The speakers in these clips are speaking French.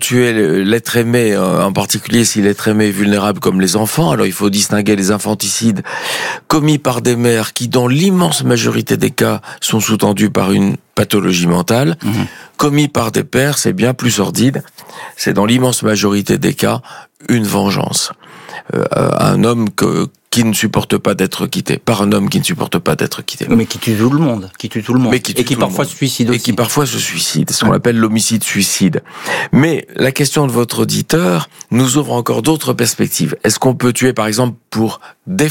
tuer l'être aimé, en particulier si l'être aimé est vulnérable comme les enfants, alors il faut distinguer les infanticides commis par des mères qui, dans l'immense majorité des cas, sont sous-tendus par une pathologie mentale, commis par des pères, c'est bien plus sordide, c'est dans l'immense majorité des cas une vengeance. Un homme qui ne supporte pas d'être quitté, par un homme qui ne supporte pas d'être quitté. Mais qui tue tout le monde, et qui parfois se suicide aussi. Et qui parfois se suicide, ce qu'on appelle l'homicide-suicide. Mais la question de votre auditeur nous ouvre encore d'autres perspectives. Est-ce qu'on peut tuer, par exemple, pour défendre ?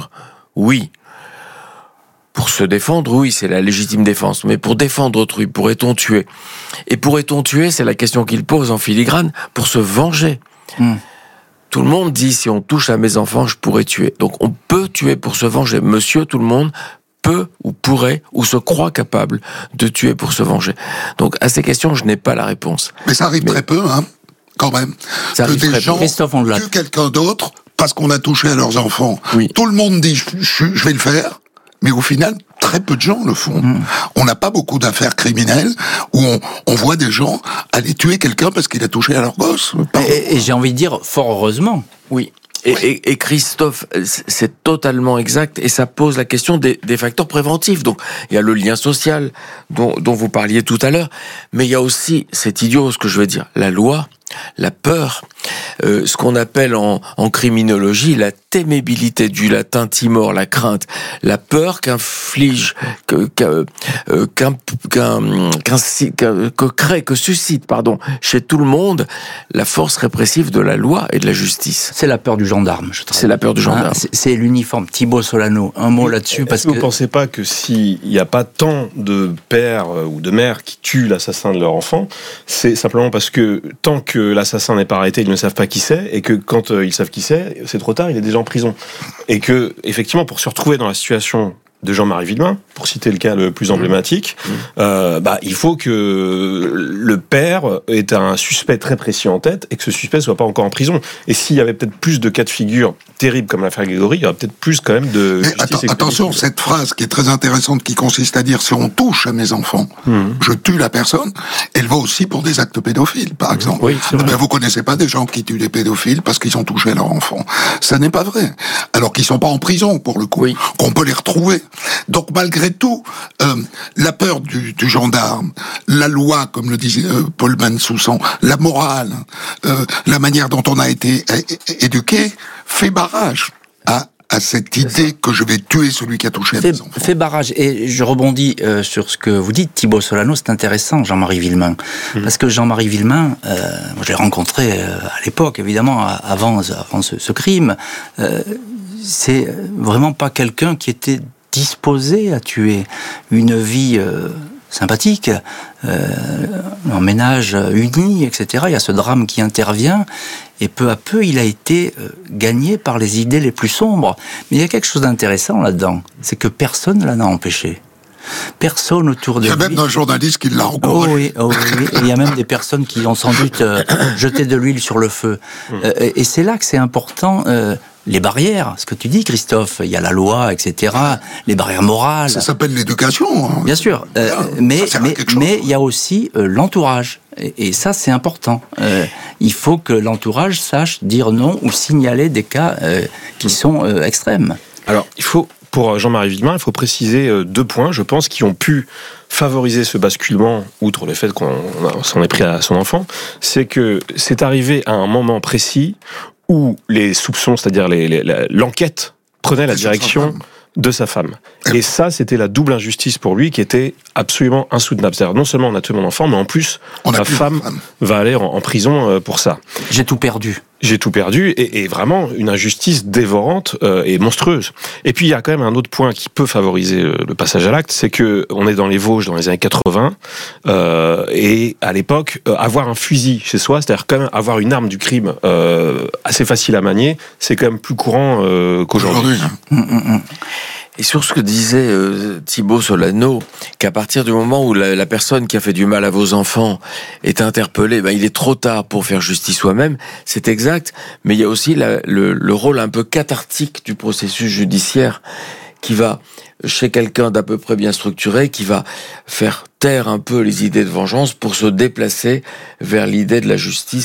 Oui. Pour se défendre, oui, c'est la légitime défense. Mais pour défendre autrui, pourrait-on tuer ? Et pourrait-on tuer, c'est la question qu'il pose en filigrane, pour se venger. Tout le monde dit, si on touche à mes enfants, je pourrais tuer. Donc on peut tuer pour se venger. Monsieur, tout le monde peut ou pourrait ou se croit capable de tuer pour se venger. Donc à ces questions, je n'ai pas la réponse. Mais ça arrive très peu, quand même. Ça arrive que des gens tuent quelqu'un d'autre parce qu'on a touché à leurs enfants. Oui. Tout le monde dit, je vais le faire. Mais au final, très peu de gens le font. On n'a pas beaucoup d'affaires criminelles où on voit des gens aller tuer quelqu'un parce qu'il a touché à leur gosse. Et j'ai envie de dire, fort heureusement. Oui. Et Christophe, c'est totalement exact, et ça pose la question des facteurs préventifs. Donc, il y a le lien social dont vous parliez tout à l'heure, mais il y a aussi, c'est idiot ce que je veux dire, la loi, la peur, ce qu'on appelle en criminologie la témébilité, du latin timor, la crainte, la peur que suscite chez tout le monde la force répressive de la loi et de la justice. C'est la peur du gendarme, je trouve. C'est la peur du gendarme. C'est l'uniforme. Thibaut Solano, un mot là-dessus, parce que... Vous ne pensez pas que s'il n'y a pas tant de pères ou de mères qui tuent l'assassin de leur enfant, c'est simplement parce que tant que l'assassin n'est pas arrêté, ils ne savent pas qui c'est, et que quand ils savent qui c'est trop tard, il est déjà en prison. Et que, effectivement, pour se retrouver dans la situation de Jean-Marie Villemain, pour citer le cas le plus emblématique, il faut que le père ait un suspect très précis en tête et que ce suspect soit pas encore en prison. Et s'il y avait peut-être plus de cas de figure terribles comme l'affaire Grégory, il y aurait peut-être plus quand même de justice. Attention, cette phrase qui est très intéressante, qui consiste à dire si on touche à mes enfants, je tue la personne, elle vaut aussi pour des actes pédophiles, par exemple. Oui, c'est vrai. Vous connaissez pas des gens qui tuent des pédophiles parce qu'ils ont touché à leur enfant. Ça n'est pas vrai. Alors qu'ils sont pas en prison, pour le coup. Qu'on peut les retrouver. Donc malgré tout, la peur du gendarme, la loi, comme le disait Paul Bensoussan, la morale, la manière dont on a été éduqué, fait barrage à cette idée que je vais tuer celui qui a touché à mes enfants. Fait barrage. Et je rebondis sur ce que vous dites, Thibaut Solano, c'est intéressant, Jean-Marie Villemain. Parce que Jean-Marie Villemain, je l'ai rencontré à l'époque, évidemment, avant ce crime, c'est vraiment pas quelqu'un qui était disposé à tuer. Une vie sympathique, un ménage uni, etc. Il y a ce drame qui intervient, et peu à peu, il a été gagné par les idées les plus sombres. Mais il y a quelque chose d'intéressant là-dedans, c'est que personne ne l'en a empêché. Personne autour de lui. Il y a même un journaliste qui l'a encouragé. Oui. Et il y a même des personnes qui ont sans doute jeté de l'huile sur le feu. Et c'est là que c'est important... les barrières, ce que tu dis, Christophe, il y a la loi, etc., les barrières morales. Ça s'appelle l'éducation. Bien sûr, mais il y a aussi l'entourage. Et ça, c'est important. Il faut que l'entourage sache dire non ou signaler des cas qui sont extrêmes. Alors, pour Jean-Marie Villemain, il faut préciser 2 points, je pense, qui ont pu favoriser ce basculement, outre le fait qu'on s'en est pris à son enfant, c'est que c'est arrivé à un moment précis où les soupçons, c'est-à-dire l'enquête, prenait la direction de sa femme. Et ça, c'était la double injustice pour lui qui était absolument insoutenable. C'est-à-dire, non seulement on a tué mon enfant, mais en plus, ma femme va aller en prison pour ça. J'ai tout perdu. Et vraiment une injustice dévorante et monstrueuse. Et puis il y a quand même un autre point qui peut favoriser le passage à l'acte, c'est que on est dans les Vosges dans les années 80 et à l'époque avoir un fusil chez soi, c'est-à-dire quand même avoir une arme du crime assez facile à manier, c'est quand même plus courant qu'aujourd'hui. Et sur ce que disait Thibaut Solano, qu'à partir du moment où la personne qui a fait du mal à vos enfants est interpellée, il est trop tard pour faire justice soi-même, c'est exact, mais il y a aussi le rôle un peu cathartique du processus judiciaire qui va, chez quelqu'un d'à peu près bien structuré, qui va faire taire un peu les idées de vengeance pour se déplacer vers l'idée de la justice